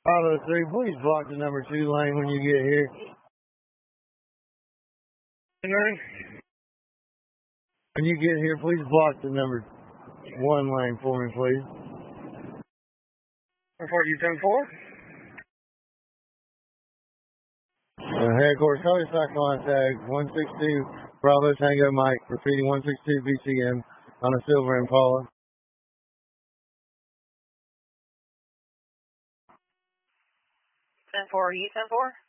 503, please block the number 2 lane when you get here. When you get here, please block the number 1 lane for me, please. 4U-10-4? Headquarters, call your cyclone tag 162 Bravo Tango Mike, repeating 162 BCM on a silver Impala. 10-4, U-10-4?